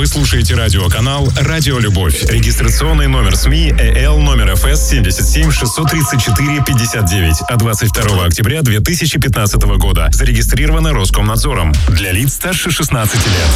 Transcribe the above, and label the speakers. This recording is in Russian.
Speaker 1: Вы слушаете радиоканал «Радио Любовь». Регистрационный номер СМИ ЭЛ номер ФС 77 634 59 от 22 октября 2015 года. Зарегистрировано Роскомнадзором. Для лиц старше 16 лет.